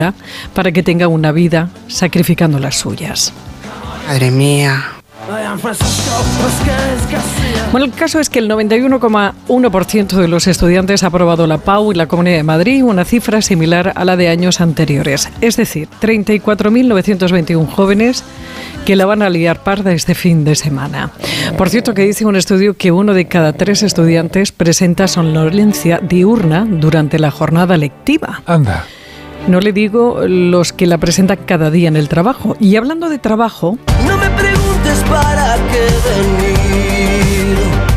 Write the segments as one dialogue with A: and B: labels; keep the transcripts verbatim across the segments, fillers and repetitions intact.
A: para que tenga una vida sacrificando las suyas.
B: Madre mía.
A: Bueno, el caso es que el noventa y uno coma uno por ciento de los estudiantes ha aprobado la Pau en la Comunidad de Madrid, una cifra similar a la de años anteriores. Es decir, treinta y cuatro mil novecientos veintiuno jóvenes que la van a liar parda este fin de semana. Por cierto, que dice un estudio que uno de cada tres estudiantes presenta somnolencia diurna durante la jornada lectiva.
C: Anda.
A: No le digo los que la presentan cada día en el trabajo. Y hablando de trabajo...
D: No me preguntes para qué venir.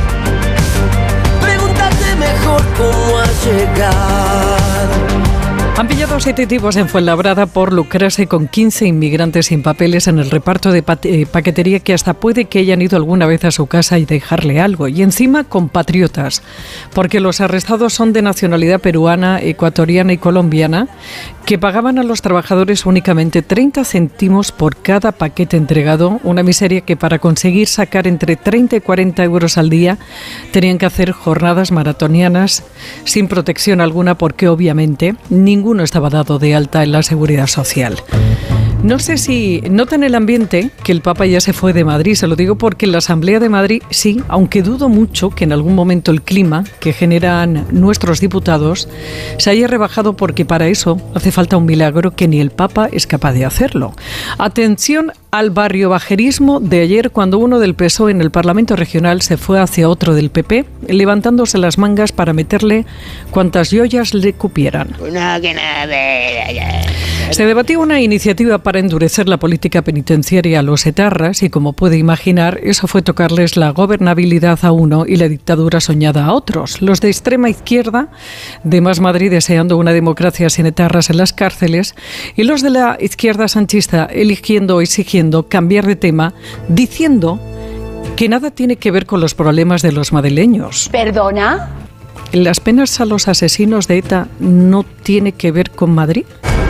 D: Pregúntate mejor cómo has llegado.
A: Han pillado siete tipos en Fuenlabrada por lucrarse con quince inmigrantes sin papeles en el reparto de pa- eh, paquetería que hasta puede que hayan ido alguna vez a su casa y dejarle algo. Y encima compatriotas, porque los arrestados son de nacionalidad peruana, ecuatoriana y colombiana, que pagaban a los trabajadores únicamente treinta céntimos por cada paquete entregado, una miseria que para conseguir sacar entre treinta y cuarenta euros al día tenían que hacer jornadas maratonianas sin protección alguna porque obviamente ninguno estaba dado de alta en la Seguridad Social. No sé si notan el ambiente que el Papa ya se fue de Madrid, se lo digo porque en la Asamblea de Madrid sí, aunque dudo mucho que en algún momento el clima que generan nuestros diputados se haya rebajado porque para eso hace falta un milagro que ni el Papa es capaz de hacerlo. Atención al barriobajerismo de ayer cuando uno del P S O E en el Parlamento Regional se fue hacia otro del P P, levantándose las mangas para meterle cuantas joyas le cupieran.
B: No, que nada.
A: Se debatió una iniciativa para endurecer la política penitenciaria a los etarras y, como puede imaginar, eso fue tocarles la gobernabilidad a uno y la dictadura soñada a otros. Los de extrema izquierda, de Más Madrid deseando una democracia sin etarras en las cárceles, y los de la izquierda sanchista eligiendo o exigiendo cambiar de tema, diciendo que nada tiene que ver con los problemas de los madrileños.
E: ¿Perdona?
A: ¿Las penas a los asesinos de ETA no tiene que ver con Madrid?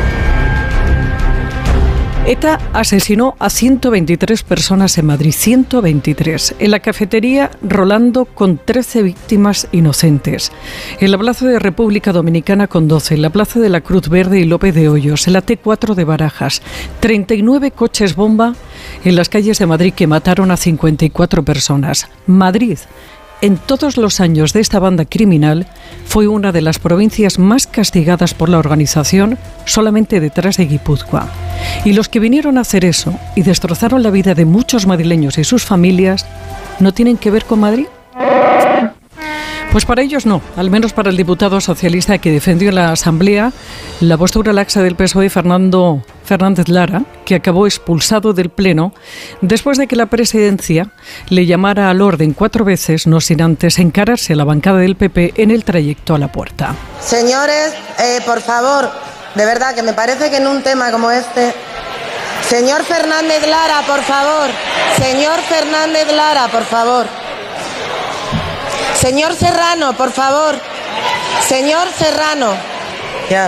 A: ETA asesinó a ciento veintitrés personas en Madrid, ciento veintitrés. En la cafetería Rolando con trece víctimas inocentes. En la plaza de República Dominicana con doce. En la plaza de la Cruz Verde y López de Hoyos. En la T cuatro de Barajas. treinta y nueve coches bomba en las calles de Madrid que mataron a cincuenta y cuatro personas. Madrid, en todos los años de esta banda criminal, fue una de las provincias más castigadas por la organización, solamente detrás de Guipúzcoa. Y los que vinieron a hacer eso y destrozaron la vida de muchos madrileños y sus familias, ¿no tienen que ver con Madrid? Pues para ellos no, al menos para el diputado socialista que defendió en la Asamblea la postura laxa del P S O E, Fernando Fernández Lara, que acabó expulsado del Pleno después de que la presidencia le llamara al orden cuatro veces, no sin antes encararse a la bancada del P P en el trayecto a la puerta.
F: Señores, eh, por favor, de verdad que me parece que en un tema como este... Señor Fernández Lara, por favor. Señor Fernández Lara, por favor. Señor Serrano, por favor. Señor Serrano. Ya.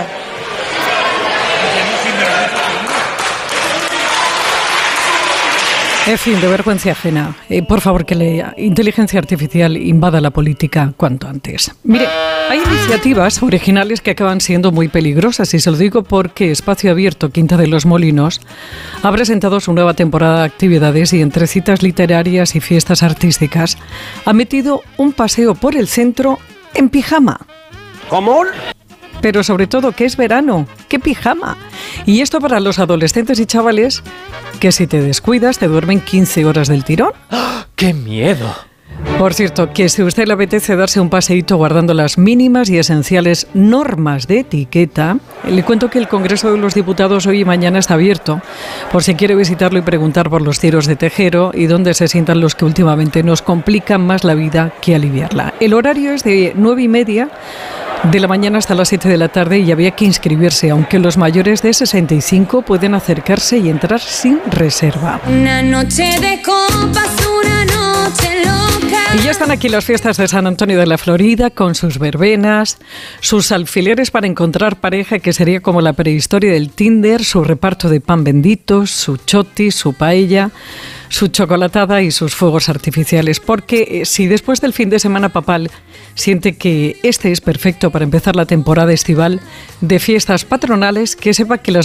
A: En fin, de vergüenza ajena. Eh, por favor, que la inteligencia artificial invada la política cuanto antes. Mire, hay iniciativas originales que acaban siendo muy peligrosas y se lo digo porque Espacio Abierto, Quinta de los Molinos, ha presentado su nueva temporada de actividades y entre citas literarias y fiestas artísticas ha metido un paseo por el centro en pijama.
C: ¿Cómo?
A: Pero sobre todo que es verano, ¡qué pijama! Y esto para los adolescentes y chavales que si te descuidas te duermen quince horas del tirón.
C: ¡Oh, ¡qué miedo!
A: Por cierto, que si a usted le apetece darse un paseíto guardando las mínimas y esenciales normas de etiqueta, le cuento que el Congreso de los Diputados hoy y mañana está abierto, por si quiere visitarlo y preguntar por los tiros de tejero y dónde se sientan los que últimamente nos complican más la vida que aliviarla. El horario es de nueve y media de la mañana hasta las siete de la tarde y había que inscribirse, aunque los mayores de sesenta y cinco pueden acercarse y entrar sin reserva.
G: Una noche de copas, una noche loca.
A: Y ya están aquí las fiestas de San Antonio de la Florida con sus verbenas, sus alfileres para encontrar pareja, que sería como la prehistoria del Tinder, su reparto de pan bendito, su choti, su paella, su chocolatada y sus fuegos artificiales. Porque eh, si después del fin de semana papal siente que este es perfecto para empezar la temporada estival de fiestas patronales, que sepa que las